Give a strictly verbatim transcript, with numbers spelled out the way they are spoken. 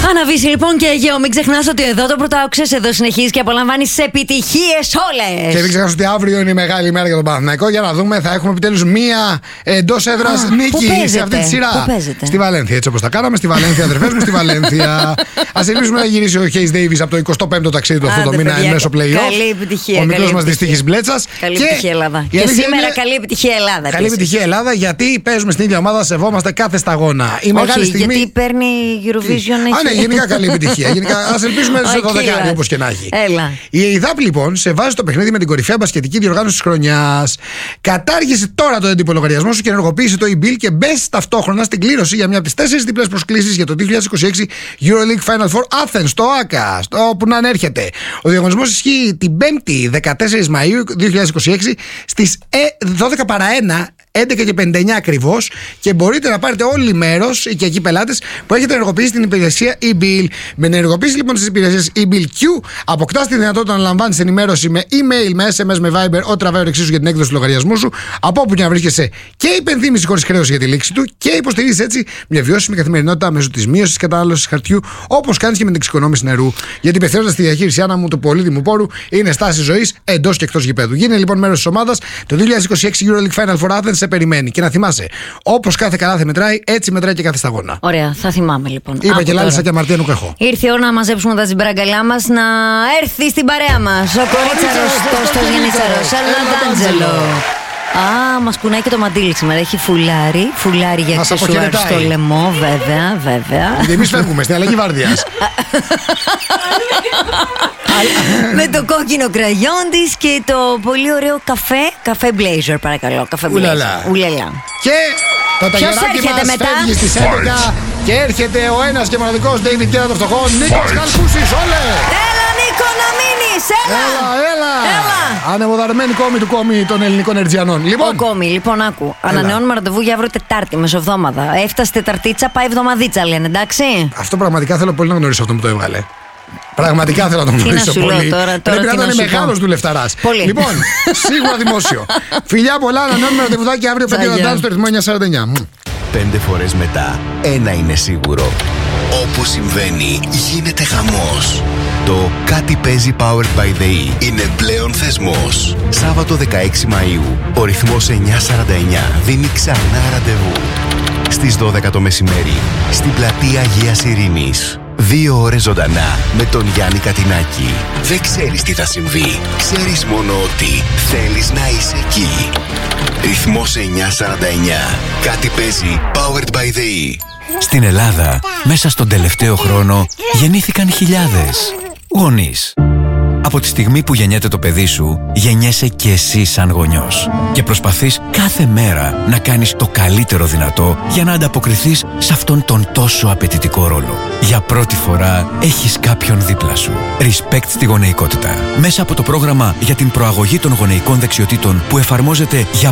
Αναβήσει λοιπόν και Αιγαίο. Μην ξεχνάς ότι εδώ το πρωτάοξες, εδώ συνεχίζει και απολαμβάνεις επιτυχίες όλες. Και μην ξεχνάς ότι αύριο είναι η μεγάλη ημέρα για τον Παναθηναϊκό. Για να δούμε, θα έχουμε επιτέλους μία εντός έδρας νίκη σε αυτή τη σειρά. Στη Βαλένθια, έτσι όπως τα κάναμε. Στη Βαλένθια, αδερφές μου, στη Βαλένθια. Ας ελπίσουμε να γυρίσει ο Χέις Ντέιβις από το εικοστό πέμπτο ταξίδι του αυτό το μήνα εν μέσω play-off. Καλή επιτυχία. Ο μικρός μας δυστύχης μπλέτσας. Καλή επιτυχία Ελλάδα. Και σήμερα καλή επιτυχία Ελλάδα. Καλή επιτυχία Ελλάδα, γιατί παίζουμε στην ίδια ομάδα, σεβόμαστε κάθε σταγόνα. Η μεγάλη στιγμή. Γιατί παίρνει Eurovision. Α, ναι, γενικά καλή επιτυχία. Ας ελπίσουμε σε δωδεκάριο όπως και να έχει. Έλα. Η ΕΙΔΑΠ λοιπόν σε βάζει το παιχνίδι με την κορυφαία μπασκετική διοργάνωση της χρονιάς. Κατάργησε τώρα το έντυπο λογαριασμό σου και ενεργοποίησε το e-bill και μπες ταυτόχρονα στην κλήρωση για μια από τις τέσσερις διπλές προσκλήσεις για το δύο χιλιάδες είκοσι έξι EuroLeague Final Four Athens, στο ΆΚΑ, στο που να ανέρχεται. Ο διαγωνισμός ισχύει την Πέμπτη δεκατέσσερις Μαΐου δύο χιλιάδες είκοσι έξι στις δώδεκα παρά ένα. έντεκα και πενήντα εννιά ακριβώς, και μπορείτε να πάρετε όλοι μέρος, οι οικιακοί πελάτες που έχετε ενεργοποιήσει την υπηρεσία e-bill. Με την ενεργοποίηση λοιπόν της υπηρεσίας e-bill Q, αποκτάς τη δυνατότητα να λαμβάνεις ενημέρωση με email, με ες εμ ες, με Viber, ό τραβάει εξίσου για την έκδοση του λογαριασμού σου, από όπου και να βρίσκεσαι, και υπενθύμηση χωρίς χρέωση για τη λήξη του, και υποστηρίζεις έτσι μια βιώσιμη καθημερινότητα μέσω της μείωσης της κατανάλωσης χαρτιού, όπως κάνεις και με την εξοικονόμηση νερού. Γιατί υπευθύνοντας τη διαχείριση, Άννα μου, του πολύτιμου πόρου είναι στάση ζωής εντός και εκτός γηπέδου. Γίνε λοιπόν μέρος της ομάδας. Το δύο χιλιάδες είκοσι έξι EuroLeague Final Four Athens σε περιμένει. Και να θυμάσαι, όπως κάθε καλάθι μετράει, έτσι μετράει και κάθε σταγόνα. Ωραία, θα θυμάμαι λοιπόν. Είπα Άκου και λάλησα τώρα. και αμαρτία νουκρεχώ. Ήρθε η ώρα να μαζέψουμε τα τζιμπραγκαλιά μας, να έρθει στην παρέα μας ο κορίτσαρος Κώστας Γενίτσαρος. Ελαντάντζελο. Α, μας κουνάει και το μαντίλι σήμερα. Έχει φουλάρι, φουλάρι για αξεσουάρ στο λαιμό, βέβαια, βέβαια. Εμείς φεύγουμε στην αλλαγή βάρδιας. Με το κόκκινο κραγιόν της και το πολύ ωραίο καφέ, καφέ blazer, παρακαλώ. Καφέ blazer. Ουλαλά. Και το ταγεράκι μας φεύγει στις έντεκα και έρχεται ο ένας και μοναδικός David Guetta των φτωχών, Νίκος Καλκούσης. Όλε! Έλα Νίκο να μείνεις, έλα! Έλα, έλα! έλα. Ανεμοδαρμένη κόμη του κόμη των ελληνικών Ερτζιανών. Λοιπόν, ο κόμη, λοιπόν, άκου. Ανανεώνουμε ραντεβού για αύριο Τετάρτη, μεσοβδόμαδα. Έφτασε Τεταρτίτσα, πάει εβδομαδίτσα, λένε, εντάξει. Αυτό πραγματικά θέλω πολύ να γνωρίσω αυτό που το έβγαλε. Πραγματικά θέλω να το γνωρίσω πολύ. Τώρα, τώρα, πρέπει να ήταν μεγάλος δουλευταράς. Λοιπόν, σίγουρα δημόσιο. Φιλιά πολλά, ανανεώνουμε ραντεβουδάκι αύριο πέντε ώρα στο ρυθμό εννιά σαράντα εννιά. Πέντε φορές μετά, ένα είναι σίγουρο. Όπου συμβαίνει, γίνεται χαμός. Το Κάτι παίζει Powered by the E είναι πλέον θεσμός. Σάββατο δεκαέξι Μαΐου, ο ρυθμός εννιά σαράντα εννιά δίνει ξανά ραντεβού. Στις δώδεκα το μεσημέρι, στην πλατεία Αγίας Ειρήνης. Δύο ώρες ζωντανά με τον Γιάννη Κατινάκη. Δεν ξέρεις τι θα συμβεί. Ξέρεις μόνο ότι θέλεις να είσαι εκεί. Ρυθμός εννιά σαράντα εννιά. Κάτι παίζει Powered by the E. Στην Ελλάδα, μέσα στον τελευταίο χρόνο, γεννήθηκαν χιλιάδες γονείς. Από τη στιγμή που γεννιέται το παιδί σου, γεννιέσαι και εσύ σαν γονιός. Και προσπαθείς κάθε μέρα να κάνεις το καλύτερο δυνατό για να ανταποκριθείς σε αυτόν τον τόσο απαιτητικό ρόλο. Για πρώτη φορά έχεις κάποιον δίπλα σου. Respect στη γονεϊκότητα. Μέσα από το πρόγραμμα για την προαγωγή των γονεϊκών δεξιοτήτων που εφαρμόζεται για